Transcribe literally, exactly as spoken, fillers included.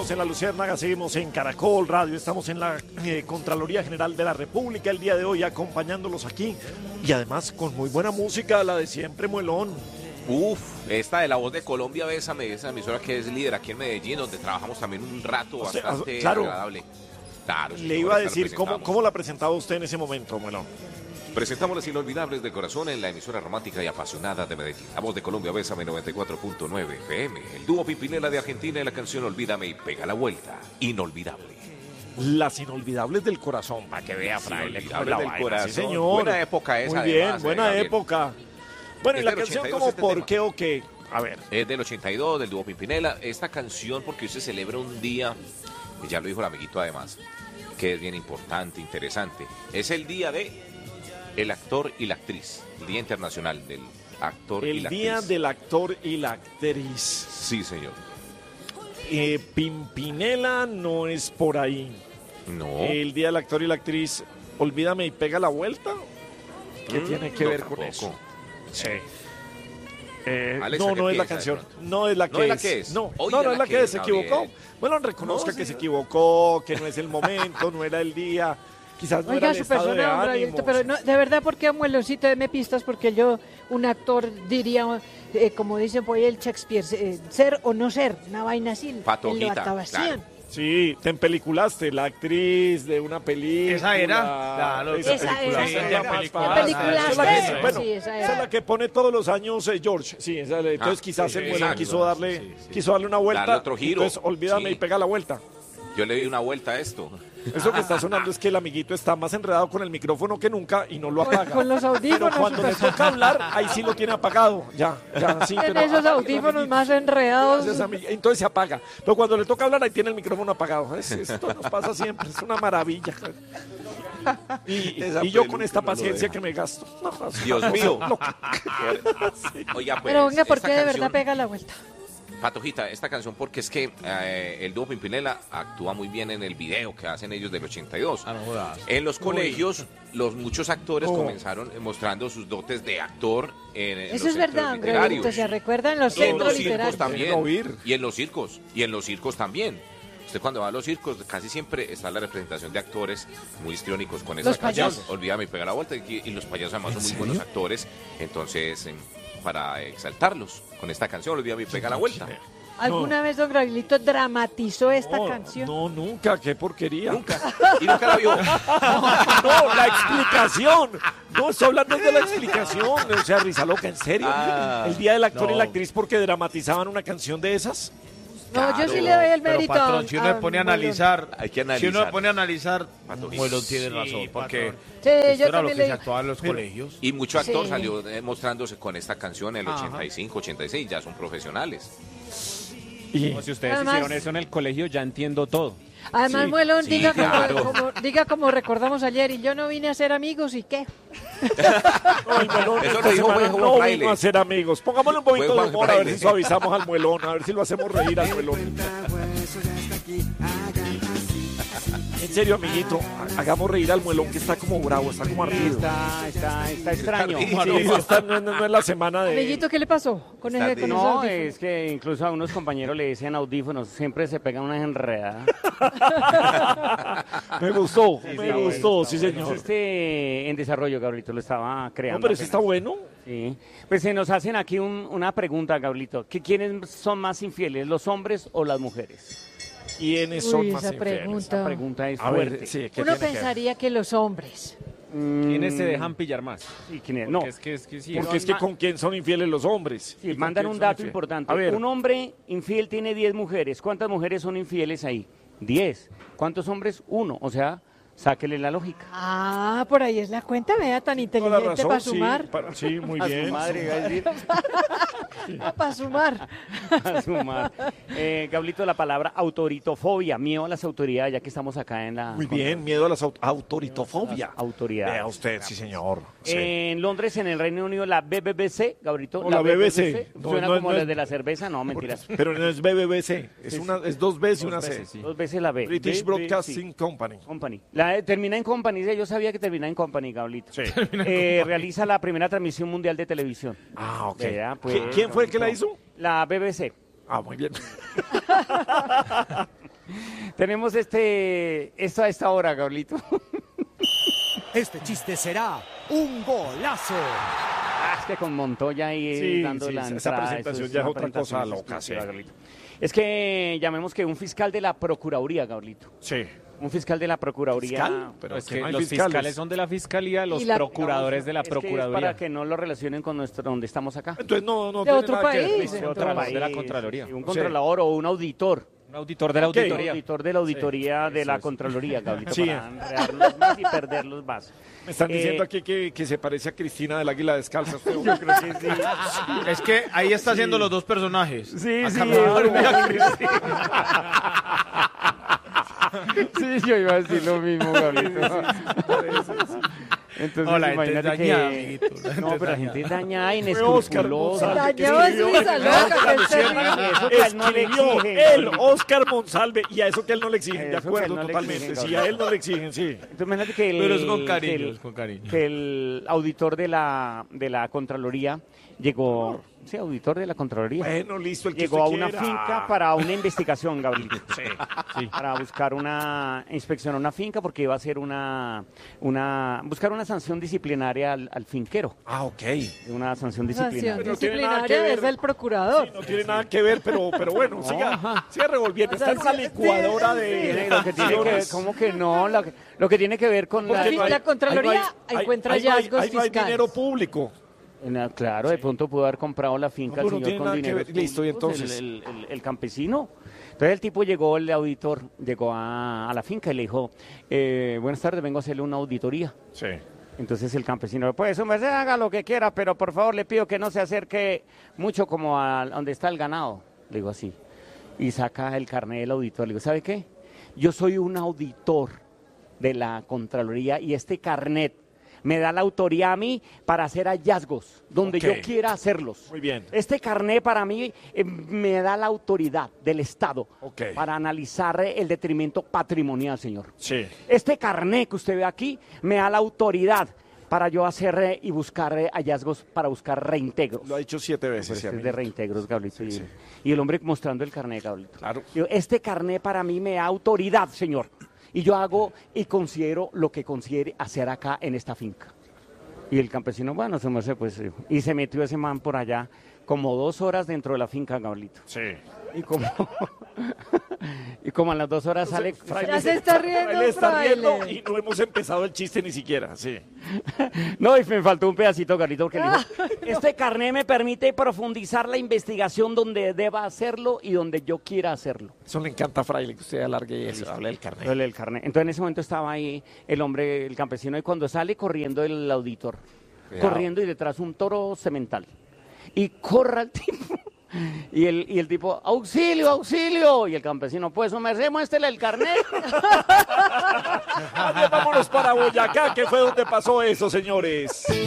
seguimos en La Luciérnaga, seguimos en Caracol Radio, estamos en la eh, Contraloría General de la República el día de hoy acompañándolos aquí y además con muy buena música, la de siempre, Muelón. Uf, esta de La Voz de Colombia, Bésame, esa emisora que es líder aquí en Medellín, donde trabajamos también un rato O sea, bastante claro. agradable. Claro, Le iba a decir, ¿cómo, ¿cómo la presentaba usted en ese momento, Muelón? Presentamos las inolvidables de corazón en la emisora romántica y apasionada de Medellín. La Voz de Colombia, Bésame noventa y cuatro punto nueve F M. El dúo Pimpinela de Argentina y la canción Olvídame y Pega la Vuelta. Inolvidable. Las inolvidables del corazón, para que vea, fraile. Inolvidables del corazón. Sí, señor. Buena época esa. Muy bien, además, buena Gabriel. época. Bueno, y Es la del canción ochenta y dos como este ¿por tema. qué o qué? A ver. Es del ochenta y dos, del dúo Pimpinela. Esta canción, porque hoy se celebra un día, y ya lo dijo el amiguito además, que es bien importante, interesante. Es el día de el actor y la actriz. El Día Internacional del Actor y El la día Actriz. del actor y la actriz. Sí, señor. Eh, Pimpinela no es por ahí. No. El día del actor y la actriz, Olvídame y Pega la Vuelta. ¿Qué Mm, tiene que no, ver con tampoco. eso? Sí. Eh, Alexa, no, ¿qué no es la piensa de canción. pronto? No es la que ¿No es la es. que es? No, Oiga, no, no la es la que que es, es. Se equivocó. Gabriel. Bueno, reconozca No, que sí. se equivocó, que no es el momento, no era el día. Quizás no era Oiga, el su estado de persona, hombre, ánimo. pero no, de verdad, ¿por qué Mueloncito? Deme pistas, porque yo, un actor, diría, eh, como dicen por ahí el Shakespeare, eh, ser o no ser, una vaina así. Patojita, en lo Atabascían. claro. Sí, te empeliculaste, la actriz de una película. ¿Esa era? Claro, esa, esa película, era. esa es Sí, la la más película. fácil. Peliculaste. Esa es la que- Sí, bueno, sí, esa esa es era. la que pone todos los años eh, George. Sí, esa, entonces Ah, quizás sí, el Muelón exacto. quiso darle, Sí, sí. quiso darle una vuelta. Darle otro giro. Entonces, olvídame Sí. y pega la vuelta. Yo le di una vuelta a esto. Eso que está sonando es que el amiguito está más enredado con el micrófono que nunca y no lo apaga. Con los Pero audífonos. cuando le toca hablar, ahí sí lo tiene apagado. Ya, ya, sí. En pero- esos Ay, audífonos amiguito, más enredados. gracias, amig- Entonces se apaga. Pero cuando le toca hablar, ahí tiene el micrófono apagado. Es- esto nos pasa siempre, es una maravilla. Y, Esa y yo peluca con esta no lo paciencia deja. que me gasto. No, es Dios una cosa mío. loca. Oiga, pues. Pero venga, ¿por esta qué de canción- verdad pega la vuelta? Patojita, esta canción porque es que eh, el dúo Pimpinela actúa muy bien en el video que hacen ellos del ochenta y dos. Ah, no jodas. En los colegios, los muchos actores Oh. comenzaron mostrando sus dotes de actor en, en Eso los es verdad, centros literarios. Gabrielito, se recuerda en los Y en centros los circos literarios. también. Quieren oír. Y en los circos. Y en los circos también. Usted cuando va a los circos, casi siempre está la representación de actores muy histriónicos con esa Los canción. payasos. Olvídame y pega la vuelta. Y, y los payasos además ¿En son muy serio? buenos actores. Entonces, em, para exaltarlos con esta canción, Olvídame y pega la vuelta. ¿Alguna vez don Gabrielito dramatizó esta No, canción? no, nunca, qué porquería. Nunca. Y nunca la vio. No, la explicación. No, estoy hablando de la explicación. O sea, risa loca, ¿en serio? Ah, el día del actor y no. la actriz porque dramatizaban una canción de esas. No, yo sí Claro, le doy el Pero mérito. patrón, si uno a- se pone a a Muelón. analizar, Hay que si uno analizar. se pone a analizar, Patojita. Muelón tiene Sí, razón, porque Sí, esto yo era lo también que le se actuaba en los Pero- colegios. Y mucho actor Sí. salió eh, mostrándose con esta canción en el Ajá. ochenta y cinco, ochenta y seis. Ya son profesionales. Y No, si ustedes Además- hicieron eso en el colegio, ya entiendo todo. Además, Sí, Muelón, sí, diga, claro. como, como- diga como recordamos ayer, y yo no vine a ser amigos, ¿y qué? no, el Muelón Eso esta lo dijo semana Juan no Fraile. vino a ser amigos. Pongámosle un poquito Fue de Juan humor a ver Fraile. si suavizamos al Muelón, a ver si lo hacemos reír al Muelón. En serio, amiguito, ha- hagamos reír al Muelón que está como bravo, está como ardido. Está, está, está extraño. Sí, Sí, esta no, no- no es la semana de... Amiguito, ¿qué le pasó con ese, con esos No, audífonos? es que incluso a unos compañeros le decían audífonos, siempre se pegan unas enredadas. Me gustó, Sí, me está gustó, bueno, sí está señor. bueno. Este en desarrollo, Gabrielito, lo estaba creando. No, pero ese está apenas. bueno. Sí. Pues se nos hacen aquí un- una pregunta, Gabrielito. ¿Que ¿Quiénes son más infieles, los hombres o las mujeres? ¿Quiénes Uy, son más esa infieles? pregunta. Esta pregunta es A fuerte. ver, sí, ¿qué Uno tiene que ver? pensaría que los hombres. ¿Quiénes se dejan pillar más? Sí, ¿quién es? Porque No, es que, es que sí. Porque es que con quién son infieles los hombres. sí, ¿Y con mandan quién un son dato infieles? importante. A ver, Un hombre infiel tiene diez mujeres. ¿Cuántas mujeres son infieles ahí? diez. ¿Cuántos hombres? Uno. O sea, sáquele la lógica. Ah, por ahí es la cuenta, vea, tan toda la inteligente razón, para sí, sumar. para- sí, muy A bien. su madre, iba a decir. Para sumar. A sumar. Eh, Gablito, la palabra autoritofobia, miedo a las autoridades, ya que estamos acá en la... Muy bien, miedo a las aut- autoritofobia. Las autoridades. Vea usted, sí señor. Sí. En Londres, en el Reino Unido, la B B C, Gabrito. No, la B B C. No, Suena no, como no la es- de la cerveza, no, mentiras. Pero no es B B C, es, una, es dos Bs y una Dos C. veces, sí. Dos veces la B. British B- B- Broadcasting sí. Company. Company. La, termina en Company, sí, yo sabía que termina en Company, Gablito. Sí. Eh, realiza la primera transmisión mundial de televisión. Ah, ok. Vea, pues, ¿Qui- ¿Quién fue el que la hizo? La B B C. Ah, muy bien. Tenemos este, esto a esta hora, Gablito. Este chiste será un golazo. Ah, es que con Montoya ahí Sí, dando sí, la esa entrada, presentación eso ya es una otra cosa presentación loca, exclusiva, sí. Gablito. Es que llamemos que un fiscal de la Procuraduría, Gablito. Sí. Un fiscal de la Procuraduría. ¿Fiscal? Pero Pues que que no hay los fiscales. fiscales son de la fiscalía, los Y la- procuradores de la Es que es procuraduría. para que no lo relacionen con nuestro donde estamos acá. Entonces no, no De tiene otro nada que ver. país. Listo. De otro Contralor de la país, Contraloría. sí, un Sí. controlador o un auditor. Un auditor de la Ok. Un auditoría. auditor de la auditoría de Eso la es. Contraloría, Gablito, Sí. para enredarlos más y perderlos más. Me están Eh, diciendo aquí que, que se parece a Cristina del Águila Descalza. Yo creo que sí. Es que ahí está haciendo los dos personajes. Sí, A sí, Carnaval y a Sí, yo iba a decir lo mismo, Gablito. Entonces, No, la gente es imagínate dañada, que... amiguito, la gente No, es pero la gente es dañada, Oscar inescrupulosa. Monsalve. Dañado es risa loca, que es terrible. Eso que a él no le Escribió exigen, él, Gablito. Oscar Monsalve, y a eso que a él no le exigen, de Eso que a acuerdo él no le totalmente. exigen, Sí, a él no le exigen, sí. Entonces, imagínate que el, Pero es con cariño, que el- es con cariño. que el auditor de la, de la Contraloría llegó, sí, auditor de la Contraloría, Bueno, listo, el que llegó a usted una quiera. finca para una investigación, Gabrielito. Sí. Para buscar una inspección a una finca porque iba a hacer una, una buscar una sanción disciplinaria al, al finquero. Ah, ok. Una sanción Sanción disciplinaria. Pero no tiene nada que disciplinaria ver. es del procurador. Sí, no tiene nada que ver, pero, pero bueno, siga, siga revolviendo. Está en una licuadora Tiene de... lo que tiene que ver, ¿cómo que no? Lo que, lo que tiene que ver con la... Porque la Contraloría encuentra ahí no hay- hallazgos ahí no hay fiscales. dinero público. Na- Claro, de pronto pudo haber comprado la finca No, el pero no señor tiene con nada que dinero. ver. Listo, y entonces. El, el- el- el campesino. Entonces el tipo llegó, el auditor, llegó a, a la finca y le dijo, eh, buenas tardes, vengo a hacerle una auditoría. Sí. Entonces el campesino, pues su merced haga lo que quiera, pero por favor le pido que no se acerque mucho como a donde está el ganado. Le digo así. Y saca el carnet del auditor. Le digo, ¿sabe qué? Yo soy un auditor de la Contraloría y este carnet me da la autoría a mí para hacer hallazgos donde Ok. yo quiera hacerlos. Muy bien. Este carnet para mí eh, me da la autoridad del Estado Ok. para analizar eh, el detrimento patrimonial, señor. Sí. Este carnet que usted ve aquí me da la autoridad para yo hacer eh, y buscar eh, hallazgos, para buscar reintegros. Lo ha dicho siete veces. Pero sí, este es de amiguito. reintegros, Gablito. y, sí. y el hombre mostrando el carnet, Gablito. Claro. Digo, este carnet para mí me da autoridad, señor. Y yo hago y considero lo que considere hacer acá en esta finca. Y el campesino, bueno, se me hace, pues, eh, y se metió ese man por allá como dos horas dentro de la finca, Gablito. Sí. Y como, y como a las dos horas sale... Ya se está riendo, Él está riendo fraile. y no hemos empezado el chiste ni siquiera. Sí. No, y me faltó un pedacito, Carlito, porque le dijo, este carnet me permite profundizar la investigación donde deba hacerlo y donde yo quiera hacerlo. Eso le encanta a Fraile, que usted alargue eso, hable del carnet. El, el carnet. Entonces en ese momento estaba ahí el hombre, el campesino, y cuando sale corriendo el auditor, Cuidado. corriendo y detrás un toro semental. Y corra el tipo. Y el, y el tipo, auxilio, auxilio. Y el campesino, pues, su merced, muéstrele el carnet. Oye, vámonos para Boyacá, que fue donde pasó eso, señores.